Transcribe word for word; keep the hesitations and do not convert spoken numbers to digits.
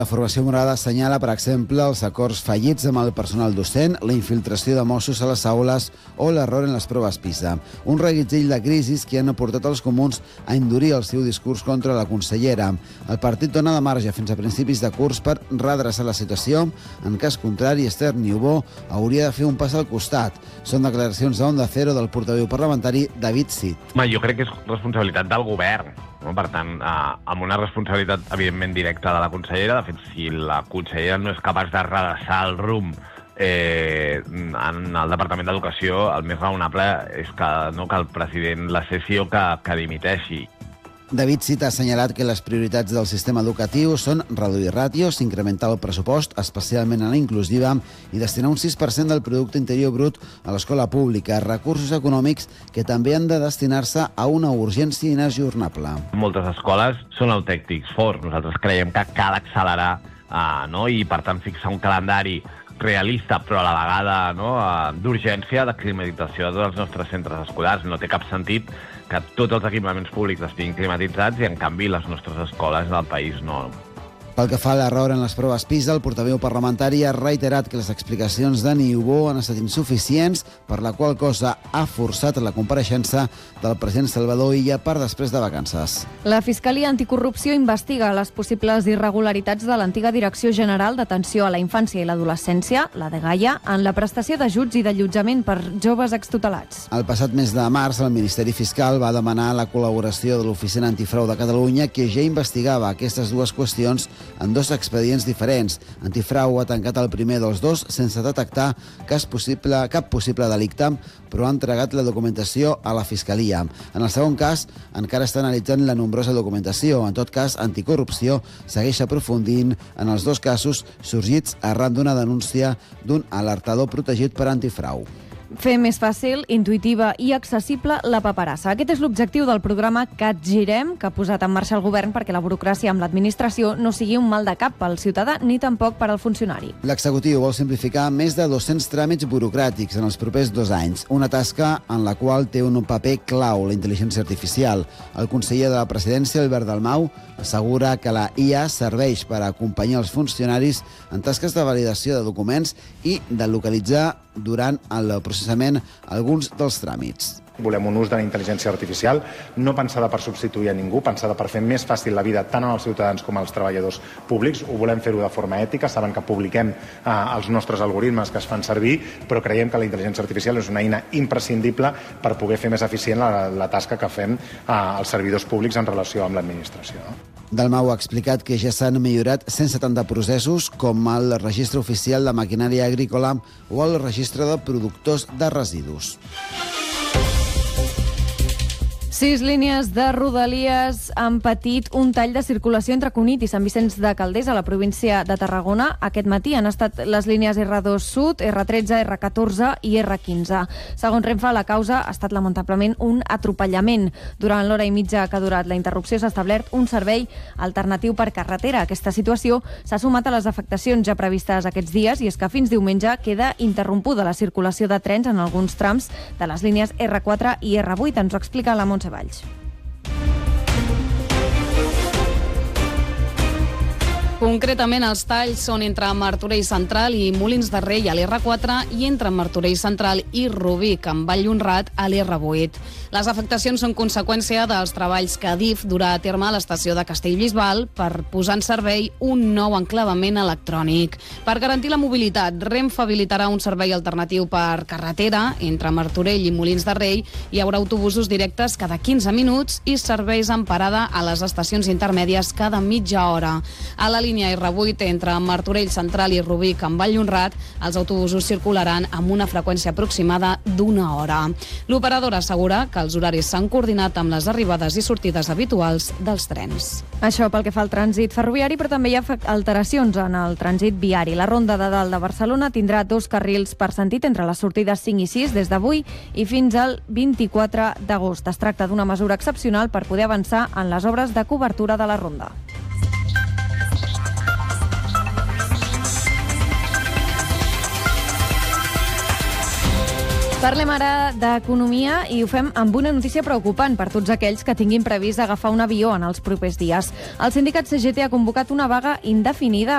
La formació morada assenyala, per exemple, els acords fallits amb el personal docent, la infiltració de Mossos a les aules o l'error en les proves PISA. Un reguitzell de crisis que han portat els comuns a endurir el seu discurs contra la consellera. El partit dona de marge fins a principis de curs per redreçar la situació. En cas contrari, Esther Niubó hauria de fer un pas al costat. Són declaracions a Onda Cero del portaveu parlamentari David Cid. Home, jo crec que és responsabilitat del govern. No? Per tant, eh, amb una responsabilitat, evidentment, directa de la consellera. De fet, si la consellera no és capaç de redreçar el rumb eh, en el Departament d'Educació, el més raonable és que, no, que el president la cessi o que, que dimiteixi. David Cid ha assenyalat que les prioritats del sistema educatiu són reduir ràtios, incrementar el pressupost, especialment en la inclusiva, i destinar un sis per cent del producte interior brut a l'escola pública, recursos econòmics que també han de destinar-se a una urgència inajornable. Moltes escoles són autèntics forts. Nosaltres creiem que cal accelerar eh, no? i, per tant, fixar un calendari realista, però a la vegada no? d'urgència de climatització dels nostres centres escolars. No té cap sentit que tots els equipaments públics estiguin climatitzats i, en canvi, les nostres escoles del país no. Pel que fa a l'error en les proves PISA, el portaveu parlamentari ha reiterat que les explicacions de Niubó han estat insuficients, per la qual cosa ha forçat la compareixença del president Salvador Illa per després de vacances. La Fiscalia Anticorrupció investiga les possibles irregularitats de l'antiga Direcció General d'Atenció a la Infància i l'Adolescència, la dgaia, en la prestació d'ajuts i d'allotjament per joves extutelats. El passat mes de març, el Ministeri Fiscal va demanar la col·laboració de l'Oficina Antifrau de Catalunya, que ja investigava aquestes dues qüestions en dos expedients diferents. Antifrau ha tancat el primer dels dos sense detectar cas possible, cap possible delicte, però ha entregat la documentació a la Fiscalia. En el segon cas, encara està analitzant la nombrosa documentació. En tot cas, Anticorrupció segueix aprofundint en els dos casos sorgits arran d'una denúncia d'un alertador protegit per antifrau. Fer més fàcil, intuïtiva i accessible la paperassa. Aquest és l'objectiu del programa Catgirem, que ha posat en marxa el govern perquè la burocràcia amb l'administració no sigui un mal de cap pel ciutadà ni tampoc per al funcionari. L'executiu vol simplificar més de dos-cents tràmits burocràtics en els propers dos anys, una tasca en la qual té un paper clau la intel·ligència artificial. El conseller de la presidència, Albert Dalmau, assegura que la I A serveix per acompanyar els funcionaris en tasques de validació de documents i de localitzar durant el processament alguns dels tràmits. Volem un ús de la intel·ligència artificial no pensada per substituir a ningú, pensada per fer més fàcil la vida tant als ciutadans com als treballadors públics. Ho volem fer-ho de forma ètica, saben que publiquem eh, els nostres algoritmes que es fan servir, però creiem que la intel·ligència artificial és una eina imprescindible per poder fer més eficient la, la tasca que fem eh, els servidors públics en relació amb l'administració. Dalmau ha explicat que ja s'han millorat cent setanta processos, com el registre oficial de maquinària agrícola o el registre de productors de residus. Sis línies de Rodalies han patit un tall de circulació entre Cunit i Sant Vicenç de Calders a la província de Tarragona. Aquest matí han estat les línies erre dos Sud, erre tretze, erre catorze i erre quinze. Segons Renfe, la causa ha estat lamentablement un atropellament. Durant l'hora i mitja que ha durat la interrupció s'ha establert un servei alternatiu per carretera. Aquesta situació s'ha sumat a les afectacions ja previstes aquests dies, i és que fins diumenge queda interrompuda la circulació de trens en alguns trams de les línies erre quatre i erre vuit. Ens ho explica la Montse Valls. Concretament, els talls són entre Martorell Central i Molins de Rei a l'erre quatre i entre Martorell Central i Rubí, amb Vall d'Honrat a l'erre vuit. Les afectacions són conseqüència dels treballs que Adif durà a terme a l'estació de Castellbisbal per posar en servei un nou enclavament electrònic. Per garantir la mobilitat, Renfe habilitarà un servei alternatiu per carretera entre Martorell i Molins de Rei. Hi haurà autobusos directes cada quinze minuts i serveis en parada a les estacions intermèdies cada mitja hora. A la línia erre vuit entre Martorell Central i Rubí, amb Vall d'Honrat, els autobusos circularan amb una freqüència aproximada d'una hora. L'operador assegura que els horaris s'han coordinat amb les arribades i sortides habituals dels trens. Això pel que fa al trànsit ferroviari, però també hi ha alteracions en el trànsit viari. La Ronda de Dalt de Barcelona tindrà dos carrils per sentit entre les sortides cinc i sis des d'avui i fins al vint-i-quatre d'agost. Es tracta d'una mesura excepcional per poder avançar en les obres de cobertura de la Ronda. Parlem ara d'economia i ho fem amb una notícia preocupant per tots aquells que tinguin previst agafar un avió en els propers dies. El sindicat C G T ha convocat una vaga indefinida